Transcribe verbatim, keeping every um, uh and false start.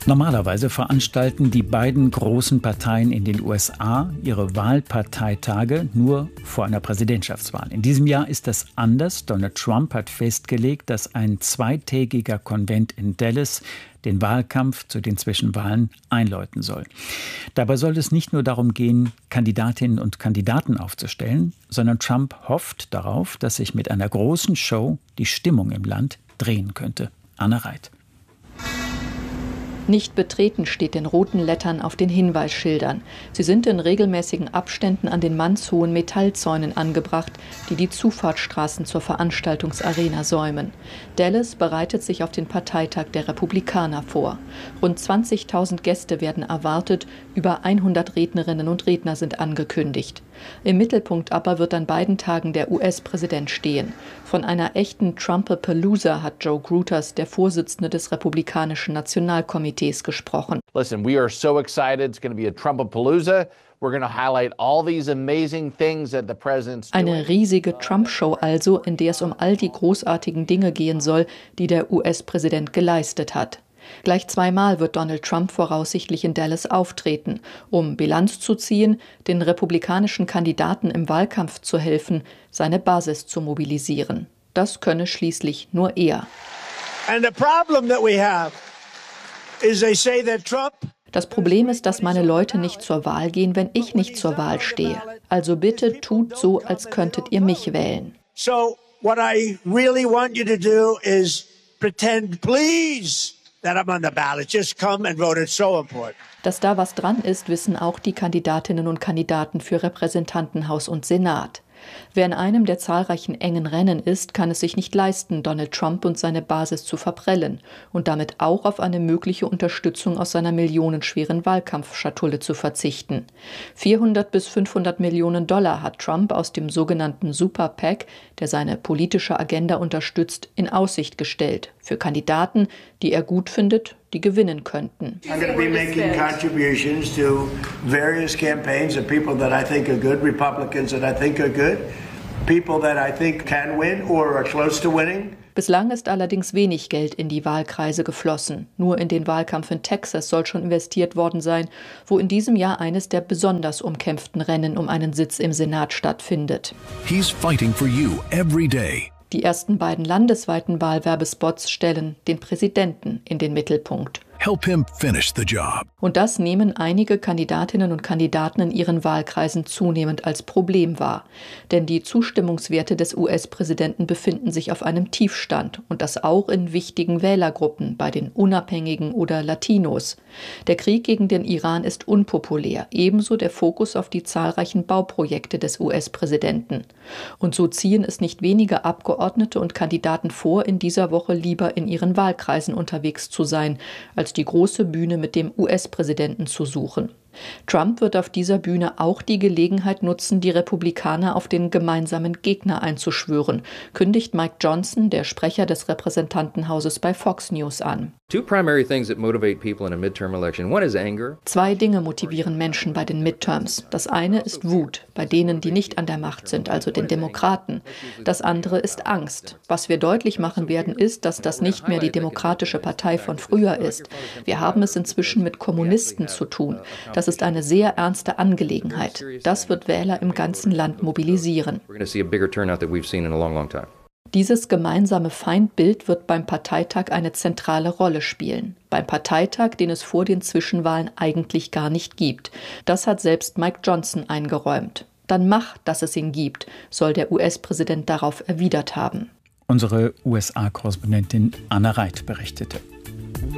Normalerweise veranstalten die beiden großen Parteien in den U S A ihre Wahlparteitage nur vor einer Präsidentschaftswahl. In diesem Jahr ist das anders. Donald Trump hat festgelegt, dass ein zweitägiger Konvent in Dallas den Wahlkampf zu den Zwischenwahlen einläuten soll. Dabei soll es nicht nur darum gehen, Kandidatinnen und Kandidaten aufzustellen, sondern Trump hofft darauf, dass sich mit einer großen Show die Stimmung im Land drehen könnte. Anna Reit. Nicht betreten steht in roten Lettern auf den Hinweisschildern. Sie sind in regelmäßigen Abständen an den mannshohen Metallzäunen angebracht, die die Zufahrtsstraßen zur Veranstaltungsarena säumen. Dallas bereitet sich auf den Parteitag der Republikaner vor. Rund zwanzigtausend Gäste werden erwartet, über hundert Rednerinnen und Redner sind angekündigt. Im Mittelpunkt aber wird an beiden Tagen der U S-Präsident stehen. Von einer echten Trumpapalooza hat Joe Gruters, der Vorsitzende des Republikanischen Nationalkomitees, gesprochen. Listen, we are so excited. It's going to be a Trumpapalooza. We're going to highlight all these amazing things that the president's doing. Eine riesige Trump-Show also, in der es um all die großartigen Dinge gehen soll, die der U S-Präsident geleistet hat. Gleich zweimal wird Donald Trump voraussichtlich in Dallas auftreten, um Bilanz zu ziehen, den republikanischen Kandidaten im Wahlkampf zu helfen, seine Basis zu mobilisieren. Das könne schließlich nur er. And the problem that we have is they say that Trump Das Problem ist, dass meine Leute nicht zur Wahl gehen, wenn ich nicht zur Wahl stehe. Also bitte tut so, als könntet ihr mich wählen. So what I really want you to do is pretend, please, that I'm on the ballot. Just come and vote. It's so important. Dass da was dran ist, wissen auch die Kandidatinnen und Kandidaten für Repräsentantenhaus und Senat. Wer in einem der zahlreichen engen Rennen ist, kann es sich nicht leisten, Donald Trump und seine Basis zu verprellen und damit auch auf eine mögliche Unterstützung aus seiner millionenschweren Wahlkampfschatulle zu verzichten. vierhundert bis fünfhundert Millionen Dollar hat Trump aus dem sogenannten Super PAC, der seine politische Agenda unterstützt, in Aussicht gestellt für Kandidaten, die er gut findet, die gewinnen könnten. I'm going to be making contributions to various campaigns of people that I think are good, Republicans that I think are good, people that I think can win or are close to winning. Bislang ist allerdings wenig Geld in die Wahlkreise geflossen. Nur in den Wahlkampf in Texas soll schon investiert worden sein, wo in diesem Jahr eines der besonders umkämpften Rennen um einen Sitz im Senat stattfindet. He's fighting for you every day. Die ersten beiden landesweiten Wahlwerbespots stellen den Präsidenten in den Mittelpunkt. Help him finish the job. Und das nehmen einige Kandidatinnen und Kandidaten in ihren Wahlkreisen zunehmend als Problem wahr. Denn die Zustimmungswerte des U S-Präsidenten befinden sich auf einem Tiefstand und das auch in wichtigen Wählergruppen, bei den Unabhängigen oder Latinos. Der Krieg gegen den Iran ist unpopulär, ebenso der Fokus auf die zahlreichen Bauprojekte des U S-Präsidenten. Und so ziehen es nicht wenige Abgeordnete und Kandidaten vor, in dieser Woche lieber in ihren Wahlkreisen unterwegs zu sein, als die große Bühne mit dem U S-Präsidenten zu suchen. Trump wird auf dieser Bühne auch die Gelegenheit nutzen, die Republikaner auf den gemeinsamen Gegner einzuschwören, kündigt Mike Johnson, der Sprecher des Repräsentantenhauses bei Fox News, an. Zwei Dinge motivieren Menschen bei den Midterms. Das eine ist Wut, bei denen, die nicht an der Macht sind, also den Demokraten. Das andere ist Angst. Was wir deutlich machen werden, ist, dass das nicht mehr die Demokratische Partei von früher ist. Wir haben es inzwischen mit Kommunisten zu tun. Das ist eine sehr ernste Angelegenheit. Das wird Wähler im ganzen Land mobilisieren. Dieses gemeinsame Feindbild wird beim Parteitag eine zentrale Rolle spielen. Beim Parteitag, den es vor den Zwischenwahlen eigentlich gar nicht gibt. Das hat selbst Mike Johnson eingeräumt. Dann mach, dass es ihn gibt, soll der U S-Präsident darauf erwidert haben. Unsere U S A-Korrespondentin Anna Reit berichtete.